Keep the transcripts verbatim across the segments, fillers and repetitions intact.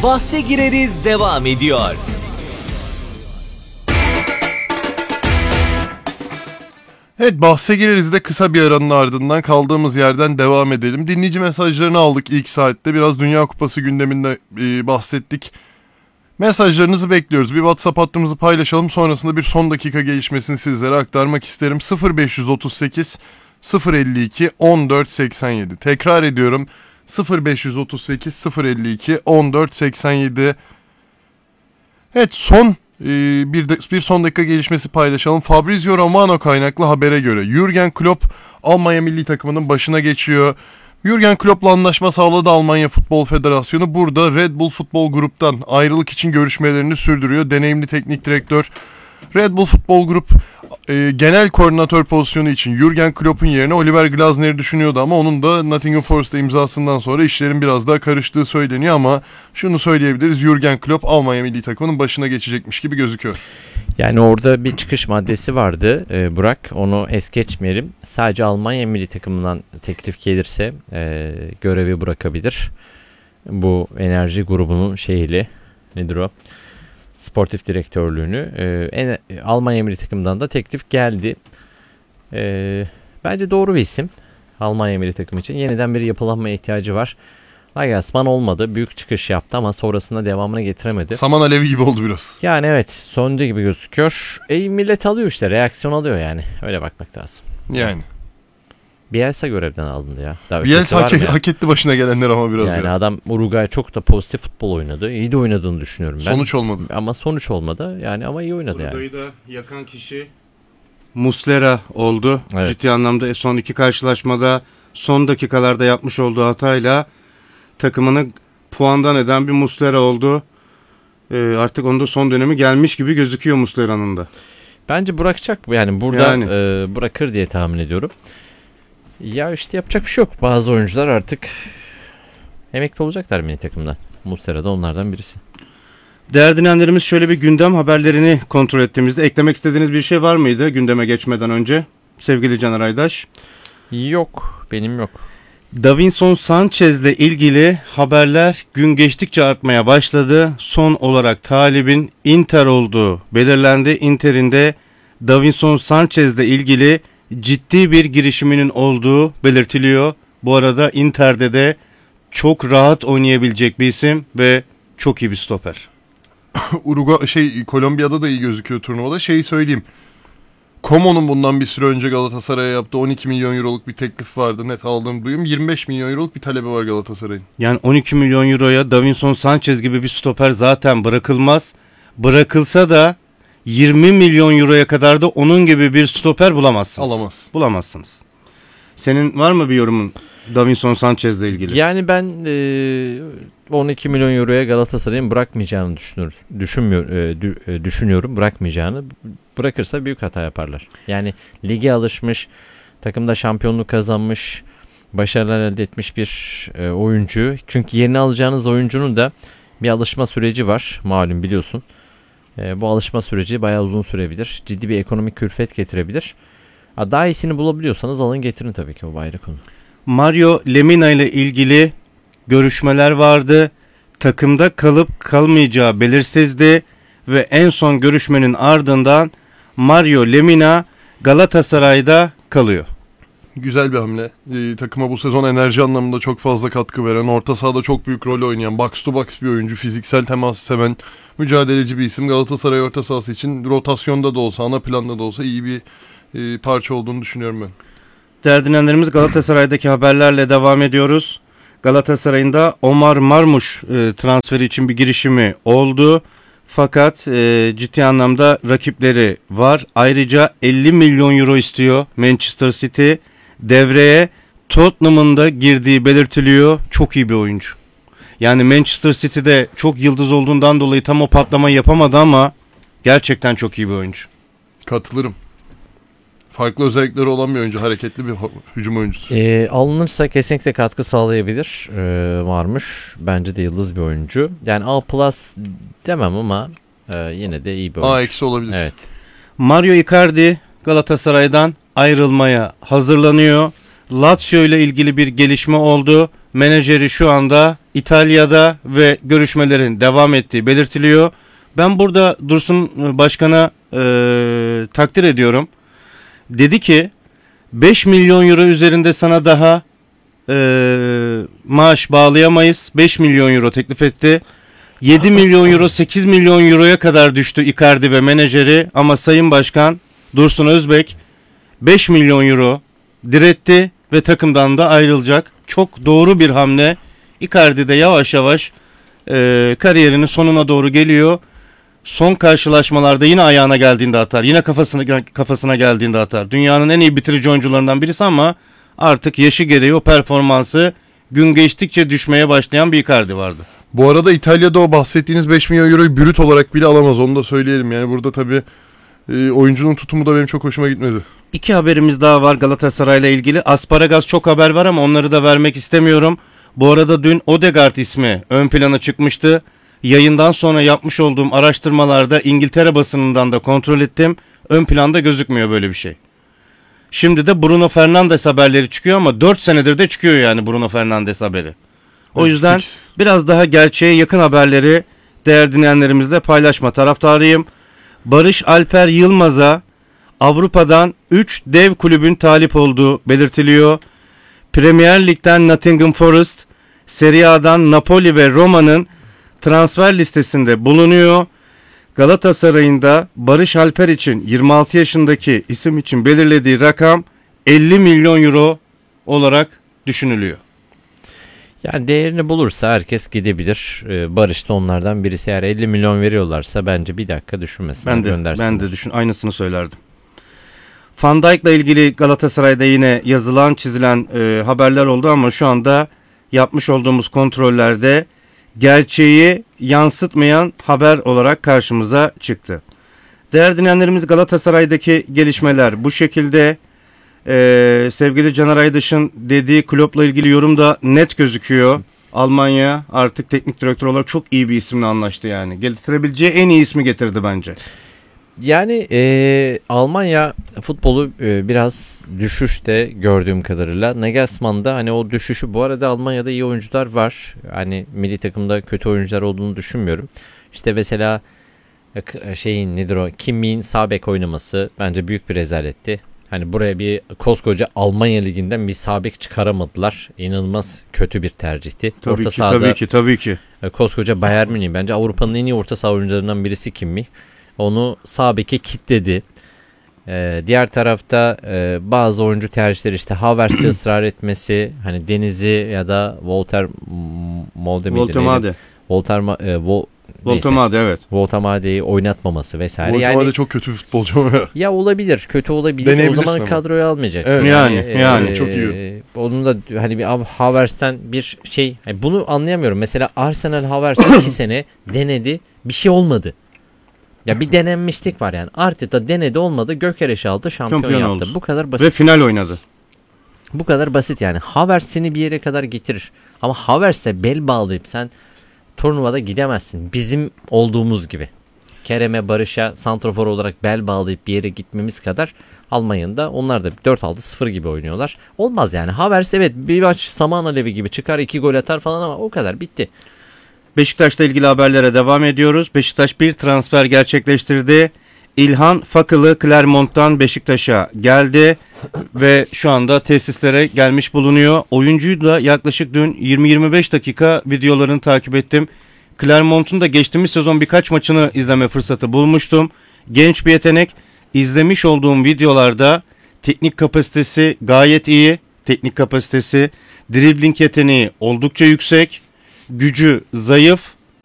Bahse Gireriz devam ediyor. Evet, bahse gireriz de kısa bir aranın ardından kaldığımız yerden devam edelim. Dinleyici mesajlarını aldık ilk saatte. Biraz Dünya Kupası gündeminde e, bahsettik. Mesajlarınızı bekliyoruz. Bir WhatsApp hattımızı paylaşalım. Sonrasında bir son dakika gelişmesini sizlere aktarmak isterim. sıfır beş otuz sekiz sıfır elli iki on dört seksen yedi. Tekrar ediyorum. sıfır beş otuz sekiz sıfır elli iki on dört seksen yedi. Evet, son Ee, bir, de, bir son dakika gelişmesi paylaşalım. Fabrizio Romano kaynaklı habere göre Jürgen Klopp Almanya milli takımının başına geçiyor. Jürgen Klopp'la anlaşma sağladı Almanya Futbol Federasyonu. Burada Red Bull Futbol Grup'tan ayrılık için görüşmelerini sürdürüyor. Deneyimli teknik direktör Red Bull Futbol Grup e, genel koordinatör pozisyonu için Jürgen Klopp'un yerine Oliver Glasner'i düşünüyordu ama onun da Nottingham Forest'ta imzasından sonra işlerin biraz daha karıştığı söyleniyor ama şunu söyleyebiliriz: Jürgen Klopp Almanya milli takımının başına geçecekmiş gibi gözüküyor. Yani orada bir çıkış maddesi vardı e, Burak, onu es geçmeyelim. Sadece Almanya milli takımından teklif gelirse e, görevi bırakabilir. Bu enerji grubunun şeyli nedir o? Sportif direktörlüğünü. E, en, Almanya milli takımından da teklif geldi. E, bence doğru bir isim Almanya milli takım için. Yeniden bir yapılanmaya ihtiyacı var. Nagelsmann olmadı. Büyük çıkış yaptı ama sonrasında devamını getiremedi. Saman alevi gibi oldu biraz. Yani evet, söndü gibi gözüküyor. E millet alıyor işte, reaksiyon alıyor yani. Öyle bakmak lazım. Yani. Bielsa görevden alındı ya. Daha Bielsa hak, ya? hak etti başına gelenler ama biraz yani ya. Adam Uruguay çok da pozitif futbol oynadı. İyi de oynadığını düşünüyorum ben. Sonuç olmadı. Ama sonuç olmadı. Yani ama iyi oynadı Uruguay'ı yani. da yakan kişi Muslera oldu. Evet. Ciddi anlamda son iki karşılaşmada son dakikalarda yapmış olduğu hatayla takımını puandan eden bir Muslera oldu. Ee, artık onda son dönemi gelmiş gibi gözüküyor Muslera'nın da. Bence bırakacak. Yani burada yani. E, bırakır diye tahmin ediyorum. Ya işte yapacak bir şey yok. Bazı oyuncular artık emekli olacaklar milli takımdan. Muslera da onlardan birisi. Değerli dinleyenlerimiz, şöyle bir gündem haberlerini kontrol ettiğimizde eklemek istediğiniz bir şey var mıydı gündeme geçmeden önce? Sevgili Caner Aydaş. Yok. Benim yok. Davinson Sanchez'le ilgili haberler gün geçtikçe artmaya başladı. Son olarak talibin Inter olduğu belirlendi. Inter'in de Davinson Sanchez'le ilgili ciddi bir girişiminin olduğu belirtiliyor. Bu arada Inter'de de çok rahat oynayabilecek bir isim ve çok iyi bir stoper. Uruguay şey Kolombiya'da da iyi gözüküyor turnuvada. Şeyi söyleyeyim. Como'nun bundan bir süre önce Galatasaray'a yaptığı on iki milyon euroluk bir teklif vardı. Net aldığım duyum. yirmi beş milyon euroluk bir talebi var Galatasaray'ın. Yani on iki milyon euroya Davinson Sanchez gibi bir stoper zaten bırakılmaz. Bırakılsa da yirmi milyon euroya kadar da onun gibi bir stoper bulamazsınız. Alamaz. Bulamazsınız. Senin var mı bir yorumun Davinson Sanchez'le ilgili? Yani ben e, on iki milyon euroya Galatasaray'ın bırakmayacağını düşünür, düşünmüyor, e, düşünüyorum. Bırakmayacağını. Bırakırsa büyük hata yaparlar. Yani lige alışmış, takımda şampiyonluk kazanmış, başarılar elde etmiş bir e, oyuncu. Çünkü yerini alacağınız oyuncunun da bir alışma süreci var. Malum biliyorsun. E, bu alışma süreci bayağı uzun sürebilir. Ciddi bir ekonomik külfet getirebilir. Ha, daha iyisini bulabiliyorsanız alın getirin tabii ki, o ayrı konu. Mario Lemina ile ilgili görüşmeler vardı. Takımda kalıp kalmayacağı belirsizdi ve en son görüşmenin ardından Mario Lemina Galatasaray'da kalıyor. Güzel bir hamle. Ee, takıma bu sezon enerji anlamında çok fazla katkı veren, orta sahada çok büyük rol oynayan, box to box bir oyuncu, fiziksel temas seven, mücadeleci bir isim. Galatasaray orta sahası için rotasyonda da olsa, ana planda da olsa iyi bir e, parça olduğunu düşünüyorum ben. Değerli dinleyenlerimiz, Galatasaray'daki haberlerle devam ediyoruz. Galatasaray'ın da Omar Marmuş e, transferi için bir girişimi oldu. Fakat e, ciddi anlamda rakipleri var. Ayrıca elli milyon euro istiyor Manchester City. Devreye Tottenham'ın da girdiği belirtiliyor. Çok iyi bir oyuncu. Yani Manchester City'de çok yıldız olduğundan dolayı tam o patlamayı yapamadı ama gerçekten çok iyi bir oyuncu. Katılırım. Farklı özellikleri olan bir oyuncu, hareketli bir hücum oyuncusu. E, alınırsa kesinlikle katkı sağlayabilir e, varmış. Bence de yıldız bir oyuncu. Yani A plus demem ama e, yine de iyi bir oyuncu. A eksi olabilir. Evet. Mario Icardi Galatasaray'dan ayrılmaya hazırlanıyor. Lazio ile ilgili bir gelişme oldu menajeri şu anda İtalya'da ve görüşmelerin devam ettiği belirtiliyor. Ben burada Dursun Başkan'a e, takdir ediyorum. Dedi ki beş milyon euro üzerinde sana daha e, maaş bağlayamayız. beş milyon euro teklif etti. yedi milyon euro sekiz milyon euroya kadar düştü Icardi ve menajeri ama Sayın Başkan Dursun Özbek beş milyon euro diretti ve takımdan da ayrılacak. Çok doğru bir hamle. Icardi de yavaş yavaş e, kariyerinin sonuna doğru geliyor. Son karşılaşmalarda yine ayağına geldiğinde atar. Yine kafasına kafasına geldiğinde atar. Dünyanın en iyi bitirici oyuncularından birisi ama artık yaşı gereği o performansı gün geçtikçe düşmeye başlayan bir Icardi vardı. Bu arada İtalya'da o bahsettiğiniz beş milyon euroyu brüt olarak bile alamaz. Onu da söyleyelim. Yani burada tabii e, oyuncunun tutumu da benim çok hoşuma gitmedi. İki haberimiz daha var Galatasaray'la ilgili. Asparagas çok haber var ama onları da vermek istemiyorum. Bu arada dün Odegaard ismi ön plana çıkmıştı. Yayından sonra yapmış olduğum araştırmalarda İngiltere basınından da kontrol ettim. Ön planda gözükmüyor böyle bir şey. Şimdi de Bruno Fernandes haberleri çıkıyor ama dört senedir de çıkıyor yani Bruno Fernandes haberi. O yüzden biraz daha gerçeğe yakın haberleri değerli dinleyenlerimizle paylaşma taraftarıyım. Barış Alper Yılmaz'a Avrupa'dan üç dev kulübün talip olduğu belirtiliyor. Premier Lig'den Nottingham Forest, Serie A'dan Napoli ve Roma'nın transfer listesinde bulunuyor. Galatasaray'ın da Barış Alper için yirmi altı yaşındaki isim için belirlediği rakam elli milyon euro olarak düşünülüyor. Yani değerini bulursa herkes gidebilir. Ee, Barış da onlardan birisi. Eğer elli milyon veriyorlarsa bence bir dakika düşünmesinler, Ben de göndersinler. ben de düşün aynısını söylerdim. Van Dijk'la ilgili Galatasaray'da yine yazılan, çizilen e, haberler oldu ama şu anda yapmış olduğumuz kontrollerde gerçeği yansıtmayan haber olarak karşımıza çıktı. Değerli dinleyenlerimiz, Galatasaray'daki gelişmeler bu şekilde. Ee, sevgili Caner Aydış'ın dediği Klopp'la ilgili yorum da net gözüküyor. Almanya artık teknik direktör olarak çok iyi bir isimle anlaştı yani. Getirebileceği en iyi ismi getirdi bence. Yani e, Almanya futbolu e, biraz düşüşte gördüğüm kadarıyla. Nagelsmann'da hani o düşüşü, bu arada Almanya'da iyi oyuncular var. Hani milli takımda kötü oyuncular olduğunu düşünmüyorum. İşte mesela şeyin nedir o? Kim Min sağ bek oynaması bence büyük bir rezaletti. Hani buraya bir koskoca Almanya liginden bir sağ bek çıkaramadılar. İnanılmaz kötü bir tercihti. Tabii orta ki, sahada, tabii ki, tabii ki. koskoca Bayern Münih bence Avrupa'nın en iyi orta saha oyuncularından birisi Kim Min. Onu sağ beke kilitledi. Ee, diğer tarafta e, bazı oyuncu tercihleri, işte Havertz'te ısrar etmesi, hani Deniz'i ya da Walter Molde miydi? Voltemade. Walter Ma- e, Vol- Voltemade evet. Voltemade'yi oynatmaması vesaire. Voltemade yani, çok kötü futbolcu ama ya. ya olabilir, kötü olabilir. O zaman ama. kadroya almayacaksın. Evet. Yani, e, yani. Çok iyi. Onun da hani bir Havertz'ten bir şey, yani bunu anlayamıyorum. Mesela Arsenal Havertz'i iki sene denedi, bir şey olmadı. Ya bir denenmişlik var yani. Arteta denedi, olmadı. Gökereş aldı, şampiyon, Şampiyon yaptı. oldu. Bu kadar basit. Ve final oynadı. Bu kadar basit yani. Havertz seni bir yere kadar getirir. Ama Havertz'e bel bağlayıp sen turnuvada gidemezsin. Bizim olduğumuz gibi. Kerem'e, Barış'a santrafor olarak bel bağlayıp bir yere gitmemiz kadar Almanya'nın da, onlar da dört altı sıfır gibi oynuyorlar. Olmaz yani. Havertz evet bir maç saman alevi gibi çıkar, iki gol atar falan ama o kadar, bitti. Beşiktaş'la ilgili haberlere devam ediyoruz. Beşiktaş bir transfer gerçekleştirdi. İlhan Fakılı Clermont'tan Beşiktaş'a geldi ve şu anda tesislere gelmiş bulunuyor. Oyuncuyu da yaklaşık dün yirmi yirmi beş dakika videolarını takip ettim. Clermont'un da geçtiğimiz sezon birkaç maçını izleme fırsatı bulmuştum. Genç bir yetenek. İzlemiş olduğum videolarda teknik kapasitesi gayet iyi. Teknik kapasitesi, dribling yeteneği oldukça yüksek. Gücü zayıf.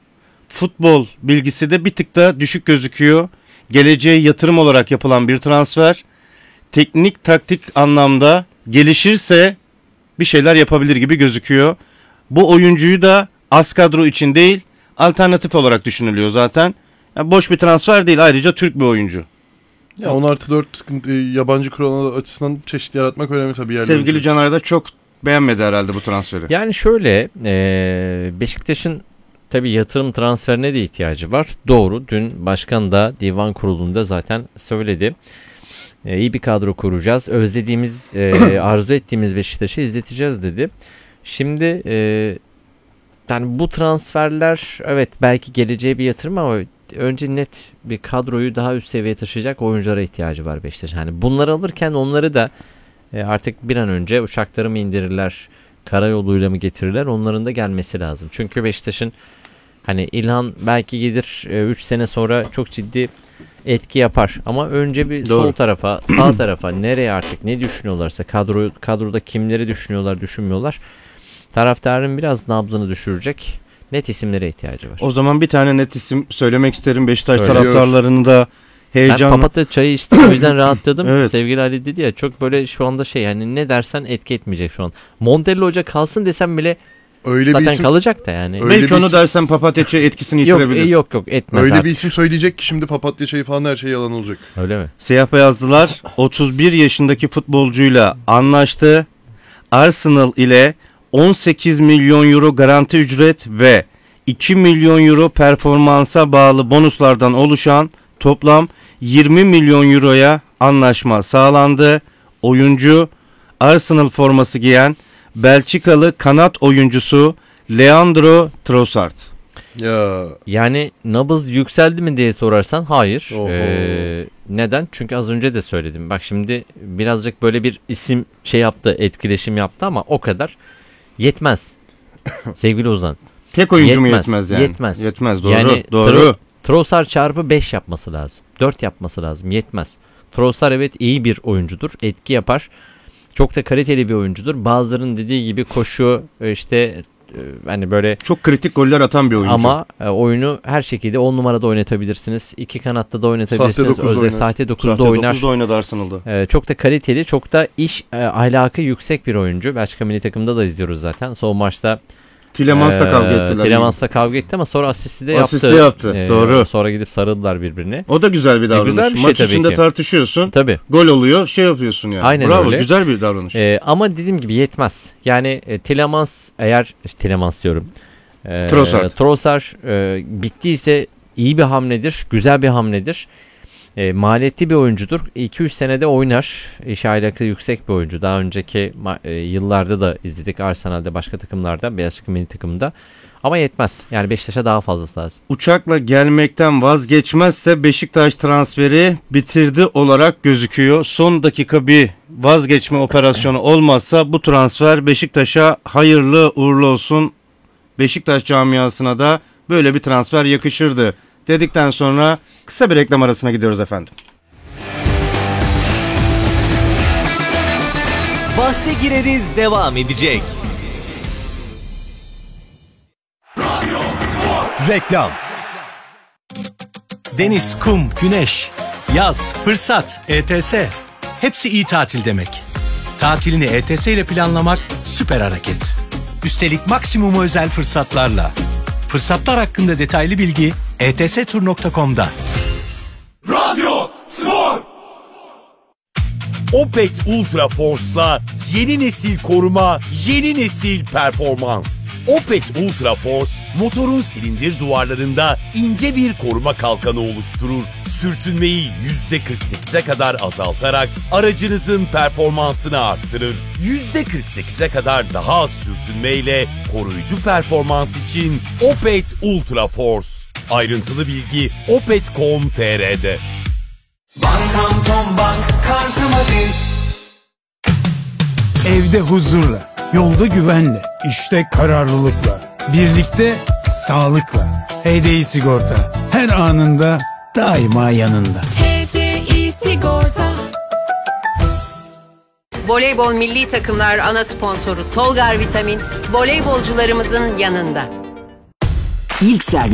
Futbol bilgisi de bir tık da düşük gözüküyor. Geleceğe yatırım olarak yapılan bir transfer. Teknik taktik anlamda gelişirse bir şeyler yapabilir gibi gözüküyor. Bu oyuncuyu da az kadro için değil, alternatif olarak düşünülüyor zaten. Yani boş bir transfer değil, ayrıca Türk bir oyuncu. Ya on artı dört sıkıntı, yabancı kural açısından çeşit yaratmak önemli tabii. Sevgili Caner da çok beğenmedi herhalde bu transferi. Yani şöyle e, Beşiktaş'ın tabii yatırım transferine de ihtiyacı var. Doğru. Dün başkan da divan kurulunda zaten söyledi. E, iyi bir kadro kuracağız. Özlediğimiz, e, arzu ettiğimiz Beşiktaş'ı izleteceğiz dedi. Şimdi e, yani bu transferler evet belki geleceğe bir yatırım ama önce net bir kadroyu daha üst seviyeye taşıyacak oyunculara ihtiyacı var Beşiktaş'ın. Hani bunları alırken onları da e, artık bir an önce uçakları mı indirirler, karayoluyla mı getirirler, onların da gelmesi lazım. Çünkü Beşiktaş'ın hani İlhan belki gelir üç sene sonra çok ciddi etki yapar ama önce bir Doğru. sol tarafa, sağ tarafa nereye artık ne düşünüyorlarsa kadro kadroda kimleri düşünüyorlar, düşünmüyorlar. Taraftarın biraz nabzını düşürecek net isimlere ihtiyacı var. O zaman bir tane net isim söylemek isterim. Beşiktaş Söyle. taraftarlarını da Ben heyecanla... papatya çayı içtim o yüzden rahatladım. Evet. Sevgili Ali dedi ya çok böyle şu anda şey yani ne dersen etki etmeyecek şu an. Montella Hoca kalsın desem bile Öyle bir zaten isim, kalacak da yani. Öyle Belki bir onu isim- dersen papatya etkisini Yok yitirebilir. e, yok yok etmez öyle artık. bir isim söyleyecek ki şimdi papatya çayı falan her şey yalan olacak. Öyle mi? Siyah beyazlılar otuz bir yaşındaki futbolcuyla anlaştı. Arsenal ile on sekiz milyon euro garanti ücret ve iki milyon euro performansa bağlı bonuslardan oluşan toplam yirmi milyon euroya anlaşma sağlandı. Oyuncu Arsenal forması giyen Belçikalı kanat oyuncusu Leandro Trossard. Ya Yani nabız yükseldi mi diye sorarsan hayır. Oho. Ee, neden? Çünkü az önce de söyledim. Bak şimdi birazcık böyle bir isim şey yaptı, etkileşim yaptı ama o kadar yetmez. Sevgili Ozan. Tek oyuncu mu Yetmez, yetmez yani? yetmez. Yetmez doğru. Yani doğru. Tro- Trossard çarpı beş yapması lazım. dört yapması lazım. Yetmez. Trossard evet iyi bir oyuncudur. Etki yapar. Çok da kaliteli bir oyuncudur. Bazılarının dediği gibi koşu işte e, hani böyle Çok kritik goller atan bir oyuncu. ama e, oyunu her şekilde on numarada oynatabilirsiniz. iki kanatta da oynatabilirsiniz. Sahte dokuzda Özel oynar. sahte dokuzda Sahte oynar. dokuzda oynadı Arsenal'da. E, çok da kaliteli, çok da iş e, ahlakı yüksek bir oyuncu. Belçika milli takımda da izliyoruz zaten. Son maçta Tilemans'la e, kavga ettiler. Tilemans'la kavga etti ama sonra asisti de Asisti yaptı. yaptı, E, doğru. Sonra gidip sarıldılar birbirine. O da güzel bir davranış. güzel bir şey Maç tabii içinde ki. tartışıyorsun. Tabii. Gol oluyor, şey yapıyorsun yani. Aynen Bravo, öyle. güzel bir davranış. E, ama dediğim gibi yetmez. Yani e, Tielemans eğer işte Tielemans diyorum. E, Trossard. Trossard e, bittiyse iyi bir hamledir. Güzel bir hamledir. E, maliyetli bir oyuncudur. iki üç senede oynar. İş ahlakı yüksek bir oyuncu. Daha önceki ma- e, yıllarda da izledik. Arsenal'de, başka takımlarda, Belçika milli takımında. Ama yetmez. Yani Beşiktaş'a daha fazlası lazım. Uçakla gelmekten vazgeçmezse Beşiktaş transferi bitirdi olarak gözüküyor. Son dakika bir vazgeçme operasyonu olmazsa bu transfer Beşiktaş'a hayırlı uğurlu olsun. Beşiktaş camiasına da böyle bir transfer yakışırdı dedikten sonra kısa bir reklam arasına gidiyoruz efendim. Bahse gireriz devam edecek. Reklam. Deniz, kum, güneş, yaz, fırsat, E T S. Hepsi iyi tatil demek. Tatilini E T S ile planlamak süper hareket. Üstelik maksimum özel fırsatlarla. Fırsatlar hakkında detaylı bilgi e t s tur nokta com'da. Opet Ultra Force'la yeni nesil koruma, yeni nesil performans. Opet Ultra Force, motorun silindir duvarlarında ince bir koruma kalkanı oluşturur. Sürtünmeyi yüzde kırk sekize kadar azaltarak aracınızın performansını arttırır. yüzde kırk sekize kadar daha az sürtünmeyle koruyucu performans için Opet Ultra Force. Ayrıntılı bilgi opet nokta com nokta t r'de. Bankam Tom Bank kartımı bil. Evde huzurla, yolda güvenle, işte kararlılıkla, birlikte sağlıkla. H D I Sigorta her anında daima yanında. H D I Sigorta. Voleybol milli takımlar ana sponsoru Solgar Vitamin, voleybolcularımızın yanında. İlk servis